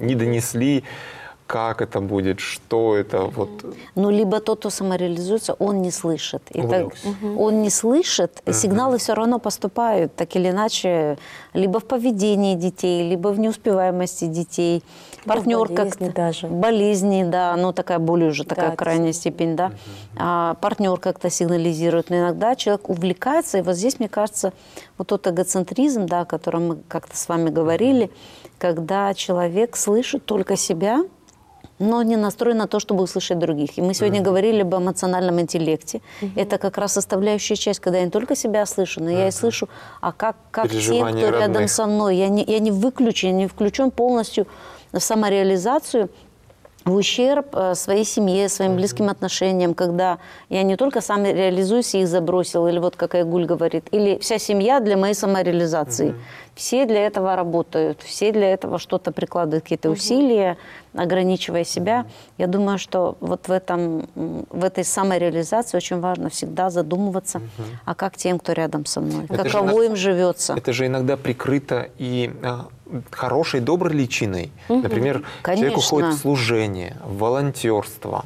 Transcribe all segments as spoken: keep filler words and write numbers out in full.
не донесли, как это будет, что это. Вот. Ну, либо тот, кто самореализуется, он не слышит. И так, Угу. он не слышит, Угу. сигналы все равно поступают, так или иначе, либо в поведении детей, либо в неуспеваемости детей. Партнер болезни как даже. Болезни, да, ну такая более уже такая Да, крайняя степень, да. А партнер как-то сигнализирует, но иногда человек увлекается, и вот здесь, мне кажется, вот тот эгоцентризм, да, о котором мы как-то с вами говорили, когда человек слышит только себя, но не настроен на то, чтобы услышать других. И мы сегодня mm-hmm. говорили об эмоциональном интеллекте. Mm-hmm. Это как раз составляющая часть, когда я не только себя слышу, но mm-hmm. я и слышу, а как, как те, кто родных. рядом со мной. Я не, я не выключен, я не включен полностью в самореализацию, в ущерб своей семье, своим близким отношениям, когда я не только сам реализуюсь и их забросил, или вот как Айгуль говорит, или вся семья для моей самореализации. Mm-hmm. Все для этого работают, все для этого что-то прикладывают, какие-то mm-hmm. усилия, ограничивая себя. Mm-hmm. Я думаю, что вот в, этом, в этой самореализации очень важно всегда задумываться, mm-hmm. а как тем, кто рядом со мной, это каково же, им живется. Это же иногда прикрыто и а, хорошей, доброй личиной. Mm-hmm. Например, Конечно. Человек уходит в служение, в волонтерство,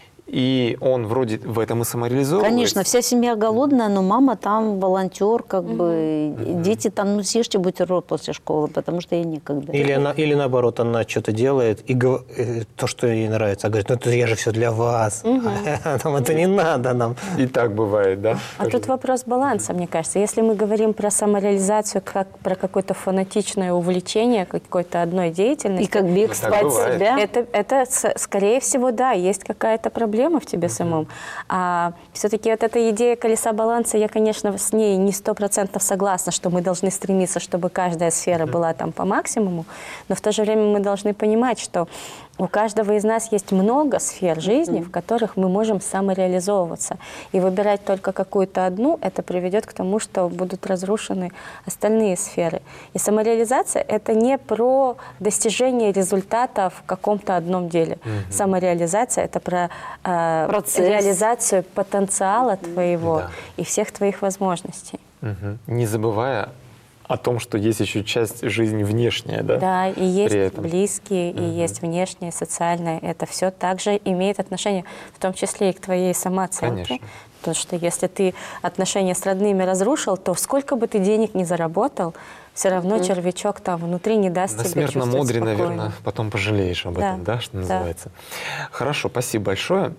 и он вроде в этом и самореализовывается. Конечно, вся семья голодная, но мама там волонтер, как mm-hmm. бы, mm-hmm. дети там, ну, съешьте бутерброд после школы, потому что ей некогда. Или, она, или наоборот, она что-то делает, и гов... то, что ей нравится, говорит, ну это я же все для вас, mm-hmm. а нам это не надо нам. И так бывает, да? А тут вопрос баланса, мне кажется. Если мы говорим про самореализацию, как про какое-то фанатичное увлечение какой-то одной деятельностью. И как бегство от себя. Это, это, скорее всего, да, есть какая-то проблема в тебе uh-huh. самом. А все-таки вот эта идея колеса баланса, я, конечно, с ней не сто процентов согласна, что мы должны стремиться, чтобы каждая сфера uh-huh. была там по максимуму, но в то же время мы должны понимать, что у каждого из нас есть много сфер жизни, mm-hmm. в которых мы можем самореализовываться. И выбирать только какую-то одну, это приведет к тому, что будут разрушены остальные сферы. И самореализация – это не про достижение результата в каком-то одном деле. Mm-hmm. Самореализация – это про э, реализацию потенциала твоего да. и всех твоих возможностей. Mm-hmm. Не забывая о том, что есть еще часть жизни внешняя, да? Да, и есть близкие, и uh-huh. есть внешнее, социальное. Это все также имеет отношение, в том числе и к твоей самооценке. Конечно. Потому что если ты отношения с родными разрушил, то сколько бы ты денег ни заработал, все равно uh-huh. червячок там внутри не даст На тебе чувствовать смертном одре, спокойно. наверное, потом пожалеешь об да. этом, да, что да. называется. Хорошо, спасибо большое.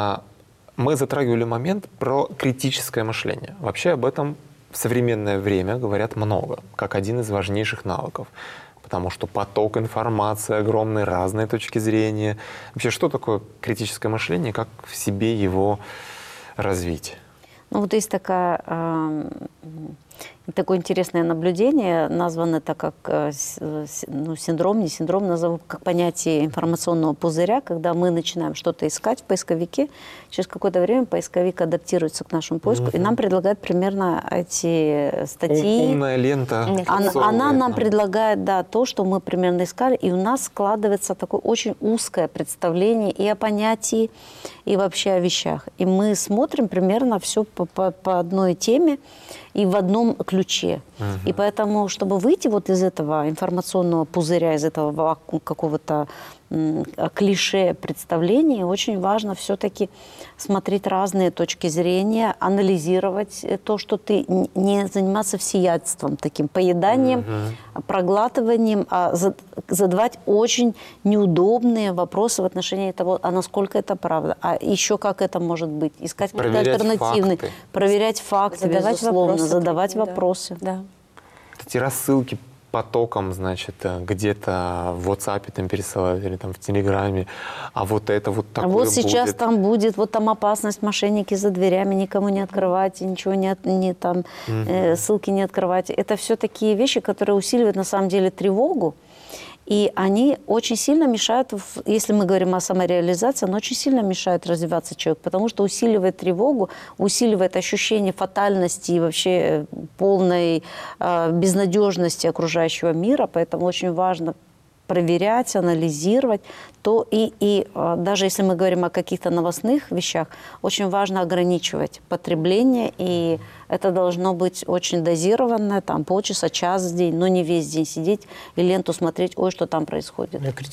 Мы затрагивали момент про критическое мышление. Вообще об этом в современное время говорят много, как один из важнейших навыков, потому что поток информации огромный, разные точки зрения. Вообще, что такое критическое мышление, как в себе его развить? Ну вот есть такая, э, такое интересное наблюдение, названо это как ну, синдром, не синдром, назову как понятие информационного пузыря, когда мы начинаем что-то искать в поисковике, через какое-то время поисковик адаптируется к нашему поиску, угу. и нам предлагает примерно эти статьи. Умная лента. Она, она нам предлагает, да, то, что мы примерно искали, и у нас складывается такое очень узкое представление и о понятии, и вообще о вещах. И мы смотрим примерно все по, по, по одной теме и в одном ключе. Uh-huh. И поэтому, чтобы выйти вот из этого информационного пузыря, из этого какого-то м, клише представления, очень важно все-таки смотреть разные точки зрения, анализировать то, что ты не заниматься всеядством, таким поеданием, uh-huh. проглатыванием, а задавать очень неудобные вопросы в отношении того, а насколько это правда, а еще как это может быть, искать какие-то альтернативные, факты. проверять факты, задавать безусловно, вопросы, задавать да. вопросы. Да. Эти рассылки потоком, значит, где-то в WhatsApp там пересылают или там в Телеграме, а вот это вот такое будет. Вот сейчас будет. там будет, вот там опасность, мошенники за дверями, никому не открывайте, ничего не, не там, угу. э, ссылки не открывайте. Это все такие вещи, которые усиливают на самом деле тревогу. И они очень сильно мешают, если мы говорим о самореализации, они очень сильно мешают развиваться человеку, потому что усиливает тревогу, усиливает ощущение фатальности и вообще полной э, безнадежности окружающего мира. Поэтому очень важно проверять, анализировать, то и, и даже если мы говорим о каких-то новостных вещах, очень важно ограничивать потребление, и это должно быть очень дозированное, там полчаса, час в день, но не весь день сидеть и ленту смотреть, ой, что там происходит.